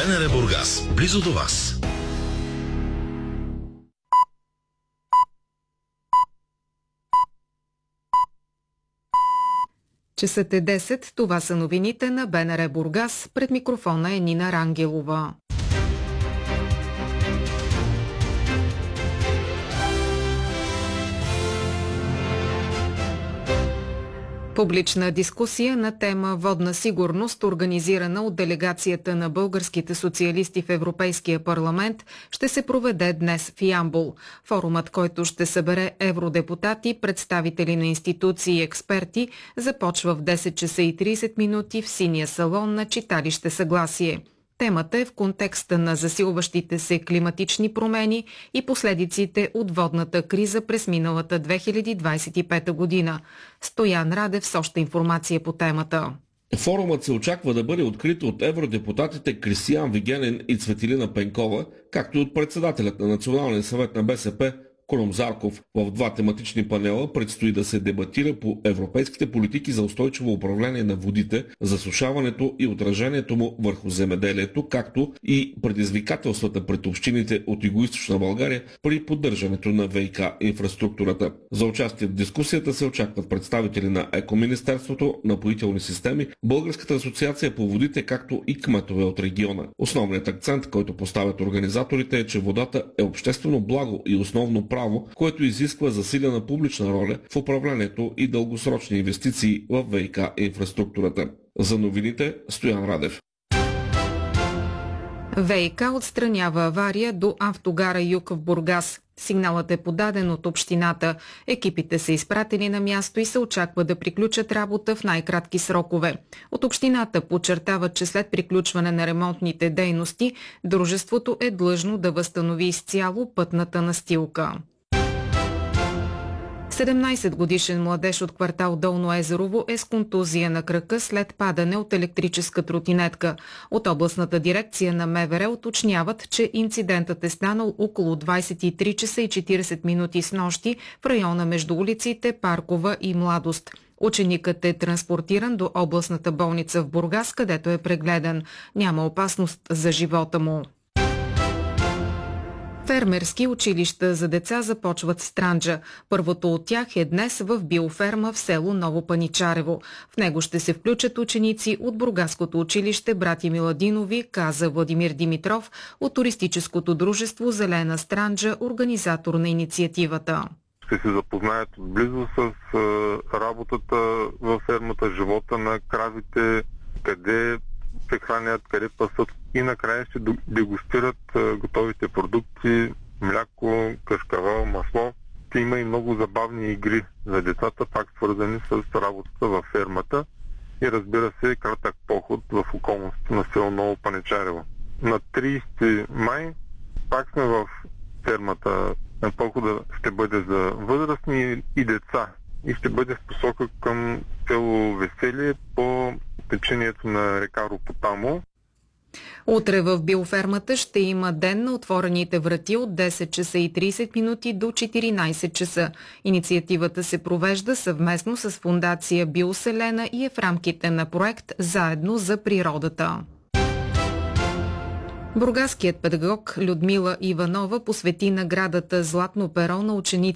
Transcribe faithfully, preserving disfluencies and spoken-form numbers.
БНР Бургас, близо до вас. Часът е десет, това са новините на БНР Бургас. Пред микрофона е Нина Рангелова. Публична дискусия на тема водна сигурност, организирана от делегацията на българските социалисти в Европейския парламент, ще се проведе днес в Ямбол. Форумът, който ще събере евродепутати, представители на институции и експерти, започва в десет часа и тридесет минути в синия салон на читалище Съгласие. Темата е в контекста на засилващите се климатични промени и последиците от водната криза през миналата две хиляди двадесет и пета година. Стоян Радев с още информация по темата. Форумът се очаква да бъде открит от евродепутатите Кристиян Вигенин и Цветелина Пенкова, както и от председателят на Националния съвет на БСП Крум Зарков. В два тематични панела предстои да се дебатира по европейските политики за устойчиво управление на водите, засушаването и отражението му върху земеделието, както и предизвикателствата пред общините от Югоизточна България при поддържането на ВиК инфраструктурата. За участие в дискусията се очакват представители на Екоминистерството, Напоителни системи, Българската асоциация по водите, както и кметове от региона. Основният акцент, който поставят организаторите, е, че водата е обществено благо и основно право, което изисква засилена публична роля в управлението и дългосрочни инвестиции в ВиК инфраструктурата. За новините Стоян Радев. ВиК отстранява авария до автогара Юг в Бургас. Сигналът е подаден от общината. Екипите са изпратени на място и се очаква да приключат работа в най-кратки срокове. От общината подчертават, че след приключване на ремонтните дейности, дружеството е длъжно да възстанови изцяло пътната настилка. седемнадесетгодишен младеж от квартал Долно Езерово е с контузия на крака след падане от електрическа тротинетка. От областната дирекция на МВР уточняват, че инцидентът е станал около двадесет и три часа и четиридесет минути снощи в района между улиците Паркова и Младост. Ученикът е транспортиран до областната болница в Бургас, където е прегледан. Няма опасност за живота му. Фермерски училища за деца започват в Странджа. Първото от тях е днес в биоферма в село Ново Паничарево. В него ще се включат ученици от Бургаското училище Братя Миладинови, каза Владимир Димитров от туристическото дружество Зелена Странджа, организатор на инициативата. Ще се запознаят близо с работата във фермата, живота на кравите, къде се хранят, къде пасат и накрая ще дегустират готовите продукти, мляко, кашкавал, масло. Ще има и много забавни игри за децата, пак свързани с работата във фермата и разбира се кратък поход в околностите на село Ново Паничарево. На тридесети май пак сме в фермата. Похода ще бъде за възрастни и деца и ще бъде в посока към село Веселие по течението на река Ропотамо. Утре в биофермата ще има ден на отворените врати от десет часа и тридесет минути до четиридесет часа. Инициативата се провежда съвместно с фондация Биоселена и е в рамките на проект Заедно за природата. Бургаският педагог Людмила Иванова посвети наградата Златно перо на ученици